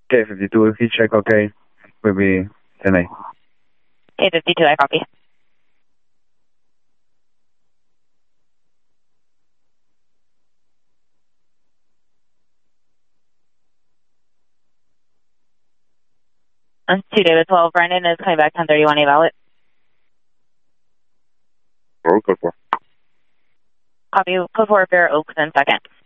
K52, if you check okay, will be 10A. K52, I copy. On 2 David 12, Brendan is coming back 1031 valid. Code 4. Copy, code 4, Bear Oaks in second.